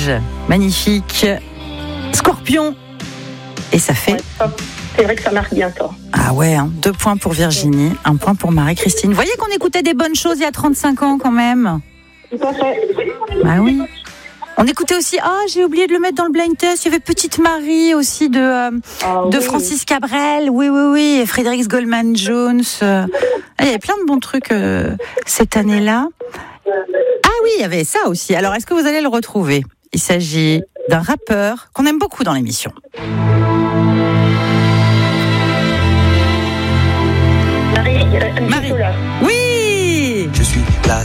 Belge. Magnifique. Scorpion. Et ça fait... Ouais, c'est vrai que ça marque bien tort. Ah ouais, 2 points pour Virginie, 1 point pour Marie-Christine. Vous voyez qu'on écoutait des bonnes choses il y a 35 ans quand même. Tout à fait. Bah oui. On écoutait aussi, j'ai oublié de le mettre dans le blind test, il y avait Petite Marie aussi de Oui. Francis Cabrel, oui, et Frédéric Goldman Jones. Il y avait plein de bons trucs cette année-là. Ah oui, il y avait ça aussi. Alors, est-ce que vous allez le retrouver ? Il s'agit d'un rappeur qu'on aime beaucoup dans l'émission.